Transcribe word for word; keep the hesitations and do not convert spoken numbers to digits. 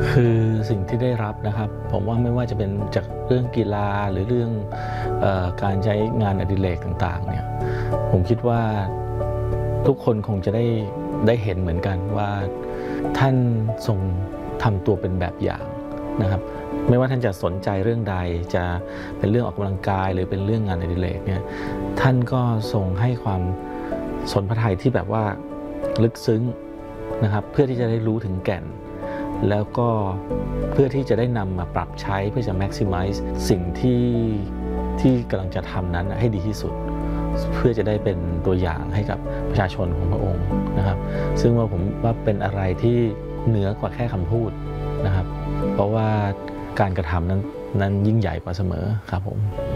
คือสิ่งที่ได้รับนะครับผมว่าไม่ว่าจะเป็นจากเรื่องกีฬาหรือเรื่องเอ่อการใช้งานอดิเรกต่างๆเนี่ยผมคิดว่าทุกคนคงจะได้ได้เห็นเหมือนกันว่าท่านทรงทำตัวเป็นแบบอย่างนะครับไม่ว่าท่านจะสนใจเรื่องใดจะเป็นเรื่องออกกำลังกายหรือเป็นเรื่องงานอดิเรกเนี่ยท่านก็ทรงให้ความสนพระทัยที่แบบว่าลึกซึ้งนะครับเพื่อที่จะได้รู้ถึงแก่นแล้วก็เพื่อที่จะได้นำมาปรับใช้เพื่อจะ maximize สิ่งที่ที่กำลังจะทำนั้นให้ดีที่สุดเพื่อจะได้เป็นตัวอย่างให้กับประชาชนของพระองค์นะครับซึ่งว่าผมว่าเป็นอะไรที่เหนือกว่าแค่คำพูดนะครับเพราะว่าการกระทำนั้นนั้นยิ่งใหญ่กว่าเสมอครับผม